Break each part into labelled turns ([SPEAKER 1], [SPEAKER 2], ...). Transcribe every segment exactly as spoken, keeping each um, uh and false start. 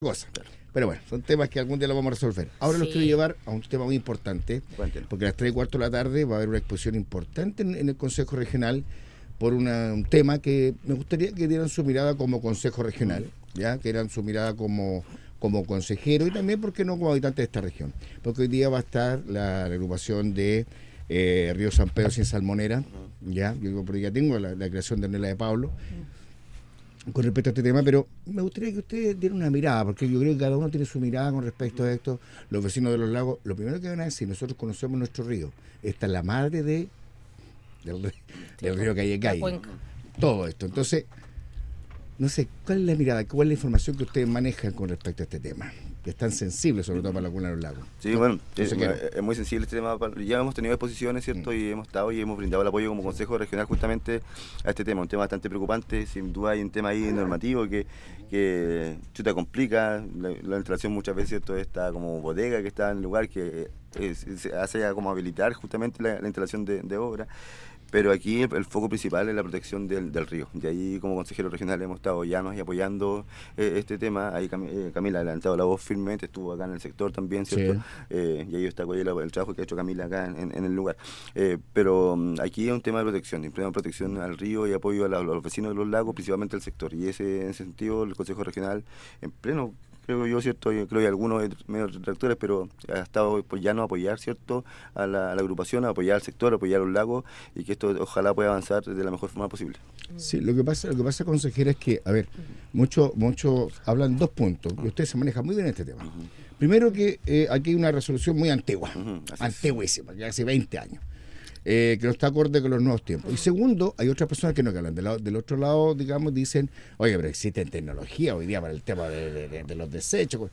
[SPEAKER 1] cosa. Pero bueno, son temas que algún día los vamos a resolver. Ahora sí. Los quiero llevar a un tema muy importante, Cuéntenos. Porque a las tres y cuarto de la tarde va a haber una exposición importante en, en el Consejo Regional por una, un tema que me gustaría que dieran su mirada como Consejo Regional, ya que dieran su mirada como, como consejero y también, ¿por qué no?, como habitante de esta región. Porque hoy día va a estar la, la agrupación de eh, Río San Pedro sin salmonera, ya, yo por ya tengo la, la creación de Ornella de Pablo, con respecto a este tema, pero me gustaría que ustedes dieran una mirada, porque yo creo que cada uno tiene su mirada con respecto a esto. Los vecinos de los lagos, lo primero que van a decir, nosotros conocemos nuestro río, esta es la madre de del, del río Cayecay, todo esto. Entonces, no sé, ¿cuál es la mirada, cuál es la información que ustedes manejan con respecto a este tema? Que es tan sensible, sobre todo para la Laguna de los Lagos.
[SPEAKER 2] Sí, ¿no? Bueno, es, es muy sensible este tema. Ya hemos tenido exposiciones, ¿cierto? Mm. Y hemos estado y hemos brindado el apoyo como Consejo Regional justamente a este tema. Un tema bastante preocupante. Sin duda hay un tema ahí normativo que, que chuta complica. La, la instalación muchas veces, ¿cierto?, está como bodega, que está en el lugar que es, se hace como habilitar justamente la, la instalación de, de obra. Pero aquí el, el foco principal es la protección del, del río. De ahí, como consejero regional, hemos estado llanos y apoyando eh, este tema. Ahí Cam, eh, Camila ha levantado la voz firmemente, estuvo acá en el sector también, ¿cierto? Sí. Eh, y ahí está el, el trabajo que ha hecho Camila acá en, en el lugar. Eh, pero um, aquí es un tema de protección, un tema de protección al río y apoyo a, la, a los vecinos de los lagos, principalmente al sector. Y ese, en ese sentido, el Consejo Regional, en pleno, creo yo, ¿cierto? Yo creo que hay algunos medios retractores, pero ha estado pues, ya no apoyar, ¿cierto?, a la, a la agrupación, a apoyar al sector, a apoyar a los lagos, y que esto ojalá pueda avanzar de la mejor forma posible.
[SPEAKER 1] Sí, lo que pasa, lo que pasa, consejera, es que, a ver, muchos muchos hablan dos puntos, y usted se maneja muy bien en este tema. Uh-huh. Primero que eh, aquí hay una resolución muy antigua, uh-huh, antiguísima, ya hace veinte años. Eh, que no está acorde con los nuevos tiempos. Y segundo, hay otras personas que no que hablan. Del, lado, del otro lado, digamos, dicen, oye, pero existe tecnología hoy día para el tema de, de, de, de los desechos.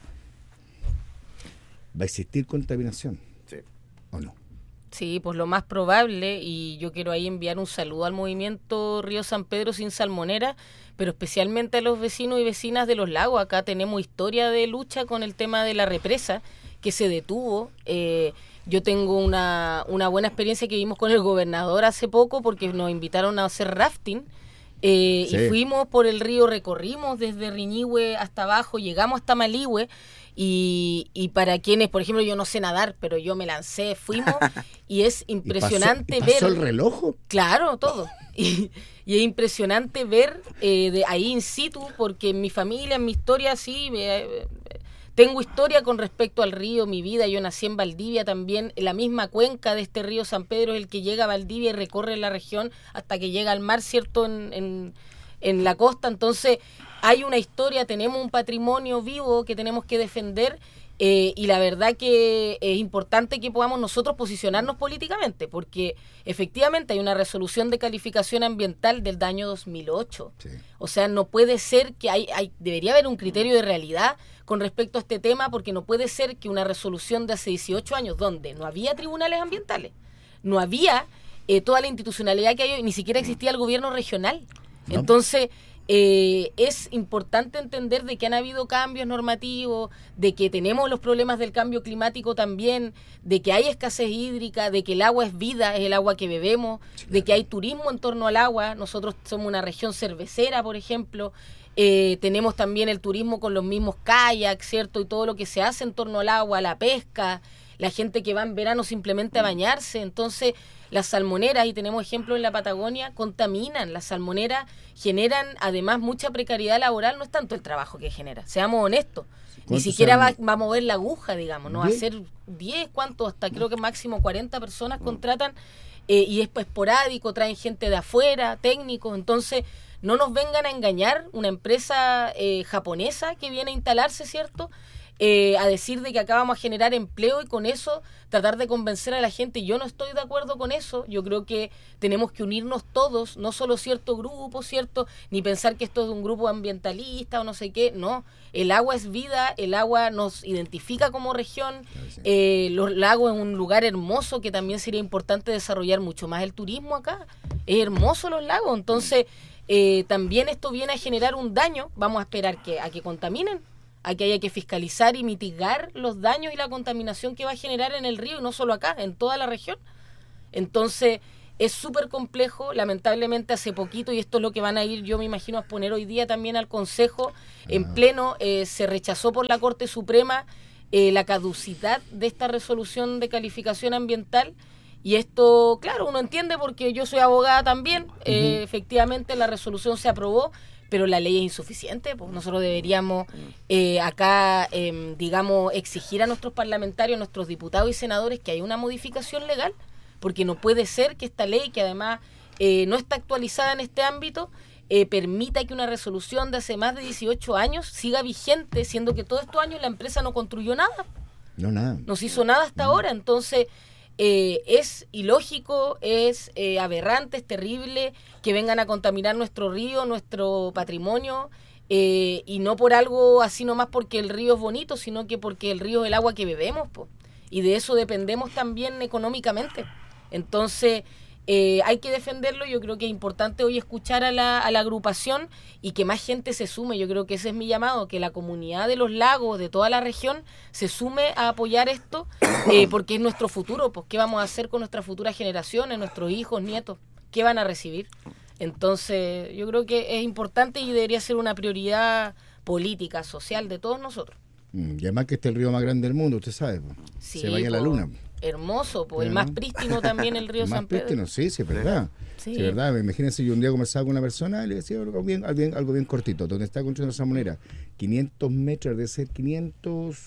[SPEAKER 1] ¿Va a existir contaminación?
[SPEAKER 2] Sí.
[SPEAKER 1] ¿O no?
[SPEAKER 3] Sí, pues lo más probable, y yo quiero ahí enviar un saludo al movimiento Río San Pedro sin salmonera, pero especialmente a los vecinos y vecinas de los lagos. Acá tenemos historia de lucha con el tema de la represa, que se detuvo. Eh, yo tengo una, una buena experiencia que vimos con el gobernador hace poco, porque nos invitaron a hacer rafting, eh, sí. Y fuimos por el río, recorrimos desde Riñihue hasta abajo, llegamos hasta Malihue, y, y para quienes, por ejemplo, yo no sé nadar, pero yo me lancé, fuimos, y es impresionante
[SPEAKER 1] ¿Y pasó, y pasó
[SPEAKER 3] ver...
[SPEAKER 1] el reloj?
[SPEAKER 3] Claro, todo. Y, y es impresionante ver eh, de ahí in situ, porque en mi familia, en mi historia, sí... Eh, Tengo historia con respecto al río, mi vida. Yo nací en Valdivia también. La misma cuenca de este río San Pedro es el que llega a Valdivia y recorre la región hasta que llega al mar, ¿cierto?, en, en, en la costa. Entonces, hay una historia, tenemos un patrimonio vivo que tenemos que defender. Eh, y la verdad que es importante que podamos nosotros posicionarnos políticamente, porque efectivamente hay una resolución de calificación ambiental del año dos mil ocho. Sí. O sea, no puede ser que hay, hay debería haber un criterio de realidad con respecto a este tema, porque no puede ser que una resolución de hace dieciocho años, donde no había tribunales ambientales, no había eh, toda la institucionalidad que hay hoy, ni siquiera existía el gobierno regional. No. Entonces... Eh, es importante entender de que han habido cambios normativos, de que tenemos los problemas del cambio climático también, de que hay escasez hídrica, de que el agua es vida, es el agua que bebemos, sí, de que hay turismo en torno al agua. Nosotros somos una región cervecera, por ejemplo, eh, tenemos también el turismo con los mismos kayaks, ¿cierto? Y todo lo que se hace en torno al agua, la pesca, la gente que va en verano simplemente a bañarse. Entonces, las salmoneras, y tenemos ejemplos en la Patagonia, contaminan. Las salmoneras generan además mucha precariedad laboral. No es tanto el trabajo que genera, seamos honestos, ni siquiera va, va a mover la aguja, digamos, no va a ser diez, ¿cuánto? Hasta creo que máximo cuarenta personas contratan, eh, y es esporádico, traen gente de afuera, técnicos. Entonces, no nos vengan a engañar, una empresa eh, japonesa que viene a instalarse, ¿cierto?, Eh, a decir de que acá vamos a generar empleo y con eso tratar de convencer a la gente. Yo no estoy de acuerdo con eso. Yo creo que tenemos que unirnos todos, no solo cierto grupo, cierto, ni pensar que esto es de un grupo ambientalista o no sé qué. No, el agua es vida, el agua nos identifica como región. Eh, los lagos es un lugar hermoso que también sería importante desarrollar mucho más el turismo acá. Es hermoso los lagos, entonces eh, también esto viene a generar un daño. Vamos a esperar que a que contaminen, a que haya que fiscalizar y mitigar los daños y la contaminación que va a generar en el río, y no solo acá, en toda la región. Entonces, es súper complejo. Lamentablemente hace poquito, y esto es lo que van a ir, yo me imagino, a poner hoy día también al Consejo, en uh-huh. pleno, eh, se rechazó por la Corte Suprema eh, la caducidad de esta resolución de calificación ambiental. Y esto, claro, uno entiende porque yo soy abogada también, uh-huh. eh, efectivamente la resolución se aprobó, pero la ley es insuficiente, pues nosotros deberíamos eh, acá, eh, digamos, exigir a nuestros parlamentarios, a nuestros diputados y senadores que haya una modificación legal, porque no puede ser que esta ley, que además eh, no está actualizada en este ámbito, eh, permita que una resolución de hace más de dieciocho años siga vigente, siendo que todos estos años la empresa no construyó nada.
[SPEAKER 1] No, nada.
[SPEAKER 3] No se hizo nada hasta no. ahora, entonces... Eh, es ilógico, es eh, aberrante, es terrible que vengan a contaminar nuestro río, nuestro patrimonio, eh, y no por algo así nomás porque el río es bonito, sino que porque el río es el agua que bebemos, po, y de eso dependemos también económicamente. Entonces eh, hay que defenderlo. Yo creo que es importante hoy escuchar a la, a la agrupación y que más gente se sume. Yo creo que ese es mi llamado, que la comunidad de los lagos, de toda la región, se sume a apoyar esto, eh, porque es nuestro futuro. Pues, ¿qué vamos a hacer con nuestras futuras generaciones, nuestros hijos, nietos? ¿Qué van a recibir? Entonces, yo creo que es importante y debería ser una prioridad política, social de todos nosotros.
[SPEAKER 1] Y además que este es el río más grande del mundo, usted sabe, pues.
[SPEAKER 3] Sí,
[SPEAKER 1] se vaya a la
[SPEAKER 3] pues,
[SPEAKER 1] luna.
[SPEAKER 3] Hermoso, pues el más prístino también el río
[SPEAKER 1] el
[SPEAKER 3] San Pedro.
[SPEAKER 1] Más prístino, sí, sí, es verdad. Sí. Sí, es verdad. Imagínense, yo un día conversaba con una persona y le decía algo bien, algo bien, algo bien cortito, donde está construyendo esa moneda, quinientos metros, de ser quinientos,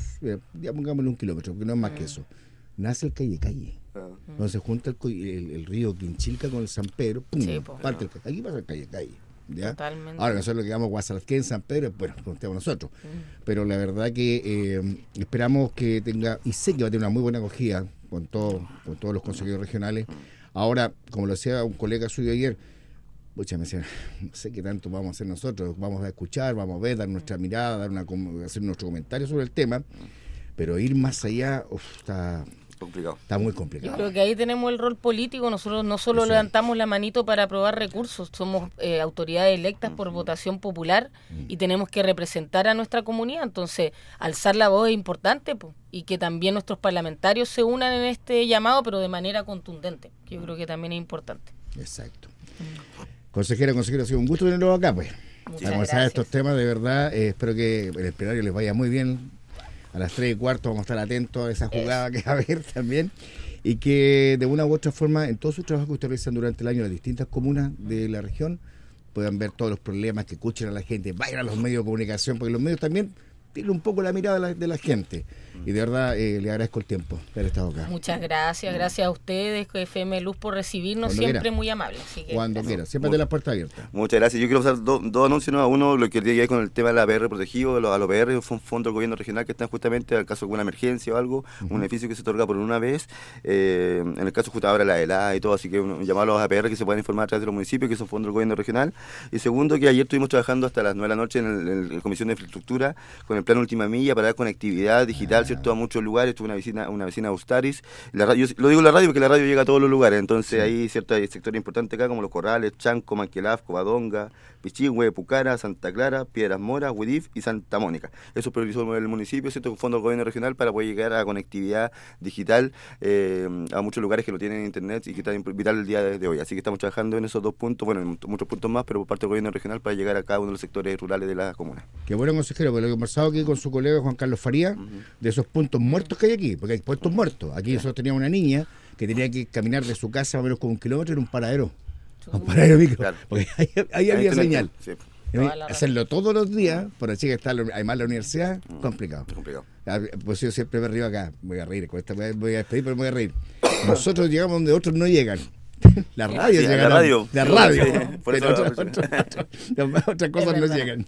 [SPEAKER 1] ya pongámosle un kilómetro, porque no es más mm. que eso. Nace el calle calle. Mm. Donde se junta el, el, el río Quinchilca con el San Pedro, pum, sí, pues, parte no. el, aquí pasa el calle calle. ¿Ya?
[SPEAKER 3] Totalmente.
[SPEAKER 1] Ahora nosotros lo que llamamos Guasalqué en San Pedro, bueno, contemos nosotros. Mm. Pero la verdad que eh, esperamos que tenga, y sé que va a tener una muy buena acogida con, todo, con todos los consejeros regionales. Ahora, como lo decía un colega suyo ayer, pucha, me decía, no sé qué tanto vamos a hacer nosotros, vamos a escuchar, vamos a ver, dar nuestra mirada, dar una, hacer nuestro comentario sobre el tema, pero ir más allá, uf, está...
[SPEAKER 2] complicado.
[SPEAKER 1] Está muy complicado.
[SPEAKER 3] Yo creo que ahí tenemos el rol político. Nosotros no solo sí. levantamos la manito para aprobar recursos, somos eh, autoridades electas por votación popular y tenemos que representar a nuestra comunidad. Entonces, alzar la voz es importante, pues, y que también nuestros parlamentarios se unan en este llamado, pero de manera contundente, que yo creo que también es importante.
[SPEAKER 1] Exacto. Mm. Consejera, consejero, ha sido un gusto tenerlo acá, pues.
[SPEAKER 3] Muchas
[SPEAKER 1] a conversar estos temas, de verdad, eh, espero que el plenario les vaya muy bien. A las tres y cuarto vamos a estar atentos a esa jugada que va a haber también, y que de una u otra forma en todos sus trabajos que ustedes realizan durante el año en las distintas comunas de la región puedan ver todos los problemas, que escuchen a la gente, vayan a los medios de comunicación, porque los medios también tienen un poco la mirada de la, de la gente, y de verdad eh, le agradezco el tiempo de haber estado acá.
[SPEAKER 3] Muchas gracias, gracias a ustedes, F M Luz, por recibirnos. Cuando siempre quiera. Muy amables. Así que
[SPEAKER 1] cuando quiera, siempre de la puerta abierta.
[SPEAKER 2] Muchas gracias. Yo quiero pasar dos do anuncios, ¿no? Uno, lo que tiene que ver con el tema de la A P R protegido, los, a los A P R, fue un fondo del gobierno regional que están justamente al caso de alguna emergencia o algo, uh-huh. un beneficio que se otorga por una vez, eh, en el caso justo ahora la helada y todo, así que un, un llamado a los A P R que se puedan informar a través de los municipios, que son fondos del gobierno regional. Y segundo, que ayer estuvimos trabajando hasta las nueve de la noche en, el, en la Comisión de Infraestructura con el plan Última Milla para dar conectividad digital, ¿cierto?, a muchos lugares. Tuve una vecina, una vecina Austaris. La radio, yo lo digo en la radio porque la radio llega a todos los lugares, entonces sí. Hay ciertos sectores importantes acá como Los Corrales, Chanco, Manquelaf, Covadonga, Pichihue, Pucara, Santa Clara, Piedras Moras, Huidif y Santa Mónica. Eso priorizó el municipio, ¿cierto?, con fondo del gobierno regional para poder llegar a conectividad digital eh, a muchos lugares que no tienen internet y que está vital el día de, de hoy. Así que estamos trabajando en esos dos puntos, bueno, en muchos puntos más, pero por parte del gobierno regional para llegar a cada uno de los sectores rurales de la comuna.
[SPEAKER 1] Qué bueno, consejero, porque lo he conversado aquí con su colega Juan Carlos Faría, uh-huh. de esos puntos muertos que hay aquí, porque hay puestos muertos. Aquí nosotros teníamos una niña que tenía que caminar de su casa más o menos como un kilómetro en un paradero. Un paradero micro, claro. Porque ahí, ahí había señal. Sí. Hacerlo todos los días, por así que está además la universidad, mm, complicado.
[SPEAKER 2] complicado.
[SPEAKER 1] Pues yo siempre me río acá, voy a reír, con esta me voy a despedir, pero me voy a reír. Nosotros llegamos donde otros no llegan. La radio
[SPEAKER 2] sí,
[SPEAKER 1] llega.
[SPEAKER 2] La radio.
[SPEAKER 1] La radio.
[SPEAKER 2] Sí, por
[SPEAKER 1] pero
[SPEAKER 2] eso
[SPEAKER 1] otras otra, otra, otra, otra cosas no llegan.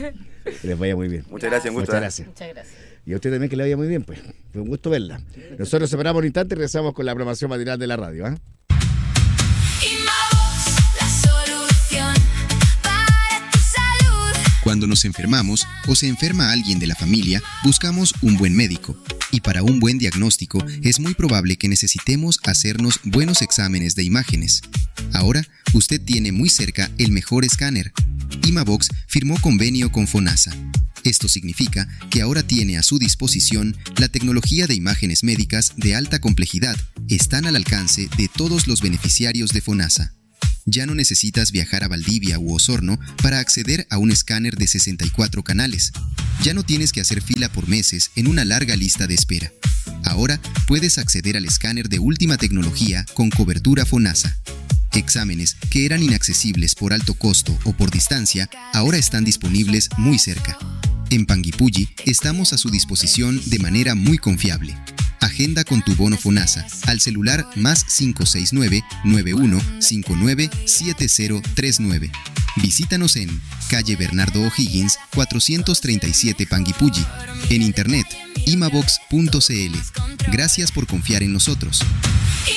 [SPEAKER 1] Que les vaya muy bien.
[SPEAKER 2] Muchas gracias,
[SPEAKER 1] Muchas
[SPEAKER 2] gusto.
[SPEAKER 1] gracias.
[SPEAKER 3] Muchas gracias.
[SPEAKER 1] Y a usted también que le vaya muy bien, pues. Fue un gusto verla. Nosotros separamos un instante y regresamos con la programación matinal de la radio. ¿eh?
[SPEAKER 4] Cuando nos enfermamos o se enferma alguien de la familia, buscamos un buen médico. Y para un buen diagnóstico es muy probable que necesitemos hacernos buenos exámenes de imágenes. Ahora, usted tiene muy cerca el mejor escáner, Imabox firmó convenio con FONASA. Esto significa que ahora tiene a su disposición la tecnología de imágenes médicas de alta complejidad. Están al alcance de todos los beneficiarios de FONASA. Ya no necesitas viajar a Valdivia u Osorno para acceder a un escáner de sesenta y cuatro canales. Ya no tienes que hacer fila por meses en una larga lista de espera. Ahora puedes acceder al escáner de última tecnología con cobertura FONASA. Exámenes que eran inaccesibles por alto costo o por distancia, ahora están disponibles muy cerca. En Panguipulli estamos a su disposición de manera muy confiable. Agenda con tu bono FONASA al celular más cinco seis nueve, nueve uno cinco nueve, siete cero tres nueve. Visítanos en calle Bernardo O'Higgins cuatrocientos treinta y siete Panguipulli. En internet, imabox punto c l. Gracias por confiar en nosotros.